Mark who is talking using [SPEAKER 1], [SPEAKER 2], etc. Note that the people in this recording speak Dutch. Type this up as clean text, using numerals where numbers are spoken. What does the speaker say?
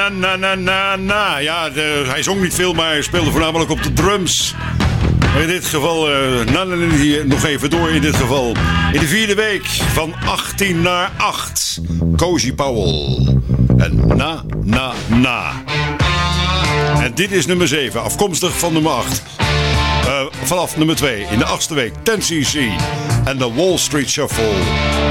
[SPEAKER 1] Na. Ja, hij zong niet veel, maar hij speelde voornamelijk op de drums. Maar in dit geval, hier nog even door in dit geval. In de 4e week van 18 naar 8. Cozy Powell. En na. En dit is nummer 7, afkomstig van nummer 8. Vanaf nummer 2 in de 8e week, 10cc. En de Wall Street Shuffle.